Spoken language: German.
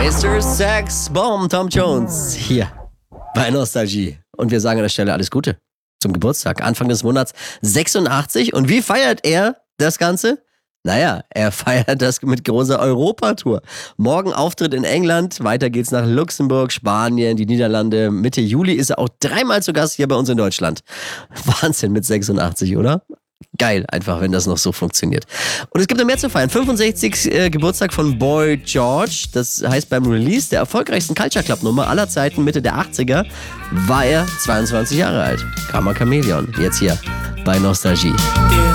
Mr. Sax Bomb, Tom Jones, hier bei Nostalgie. Und wir sagen an der Stelle alles Gute zum Geburtstag, Anfang des Monats 86. Und wie feiert er das Ganze? Naja, er feiert das mit großer Europatour. Morgen Auftritt in England, weiter geht's nach Luxemburg, Spanien, die Niederlande. Mitte Juli ist er auch 3-mal zu Gast hier bei uns in Deutschland. Wahnsinn mit 86, oder? Geil, einfach, wenn das noch so funktioniert. Und es gibt noch mehr zu feiern. 65. Geburtstag von Boy George. Das heißt, beim Release der erfolgreichsten Culture Club Nummer aller Zeiten, Mitte der 80er, war er 22 Jahre alt. Karma Chameleon, jetzt hier bei Nostalgie.